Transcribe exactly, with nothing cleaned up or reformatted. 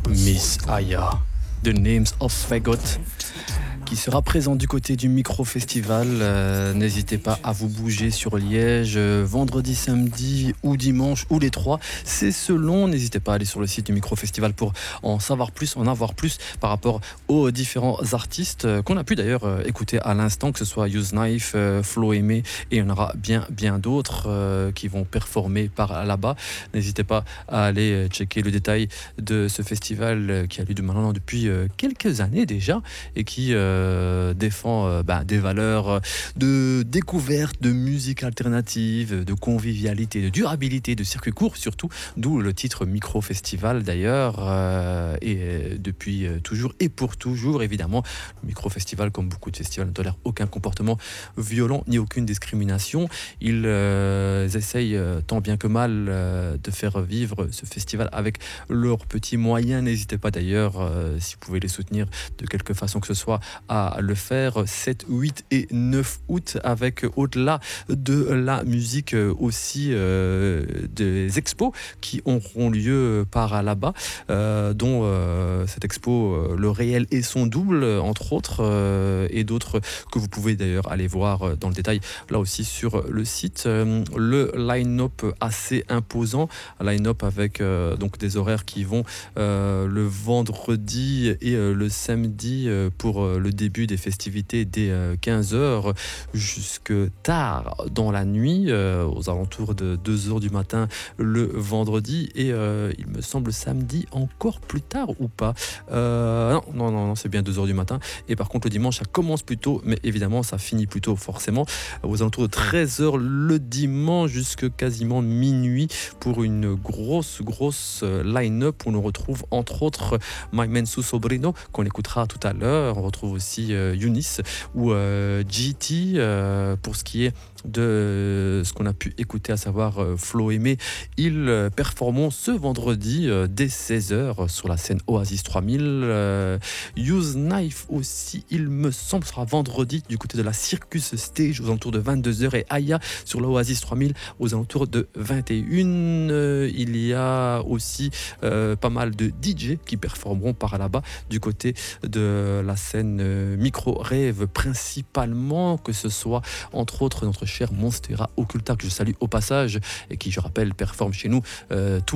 Miss Aya, The Names of Fagot, qui sera présent du côté du micro-festival. Euh, n'hésitez pas à vous bouger sur Liège, euh, vendredi, samedi ou dimanche, ou les trois. C'est selon. N'hésitez pas à aller sur le site du micro-festival pour en savoir plus, en avoir plus par rapport aux différents artistes euh, qu'on a pu d'ailleurs euh, écouter à l'instant, que ce soit Use Knife, euh, Flo Aimé, et il y en aura bien, bien d'autres euh, qui vont performer par là-bas. N'hésitez pas à aller checker le détail de ce festival euh, qui a lieu de maintenant depuis euh, quelques années déjà, et qui euh, Euh, défend euh, bah, des valeurs de découverte, de musique alternative, de convivialité, de durabilité, de circuit court surtout, d'où le titre Micro-Festival d'ailleurs, euh, et euh, depuis euh, toujours et pour toujours évidemment. Le Micro-Festival, comme beaucoup de festivals, ne tolère aucun comportement violent ni aucune discrimination. Ils euh, essayent euh, tant bien que mal euh, de faire vivre ce festival avec leurs petits moyens. N'hésitez pas d'ailleurs, euh, si vous pouvez les soutenir de quelque façon que ce soit, à le faire sept, huit et neuf août, avec au-delà de la musique aussi euh, des expos qui auront lieu par là-bas, euh, dont euh, cette expo euh, Le Réel et son double, entre autres, euh, et d'autres que vous pouvez d'ailleurs aller voir dans le détail là aussi sur le site. Euh, le line-up assez imposant, line-up avec euh, donc des horaires qui vont euh, le vendredi et euh, le samedi euh, pour euh, le début des festivités dès quinze heures jusque tard dans la nuit, euh, aux alentours de deux heures du matin le vendredi, et euh, il me semble samedi encore plus tard ou pas, euh, non, non, non, non, c'est bien deux heures du matin. Et par contre le dimanche ça commence plus tôt, mais évidemment ça finit plus tôt forcément, aux alentours de treize heures le dimanche jusque quasiment minuit, pour une grosse grosse line-up où on retrouve entre autres My Man Su Sobrino qu'on écoutera tout à l'heure. On retrouve aussi euh, Younis ou euh, G T euh, pour ce qui est de ce qu'on a pu écouter, à savoir euh, Flo Aimé. Ils euh, performeront ce vendredi euh, dès seize heures sur la scène Oasis trois mille. euh, Use Knife aussi, il me semble, sera vendredi du côté de la Circus Stage aux alentours de vingt-deux heures, et Aya sur la Oasis trois mille aux alentours de vingt et une heures. Euh, il y a aussi euh, pas mal de D J qui performeront par là-bas du côté de la scène euh, micro-rêve principalement, que ce soit entre autres notre cher Monstera Occulta, que je salue au passage et qui, je rappelle, performe chez nous euh, tous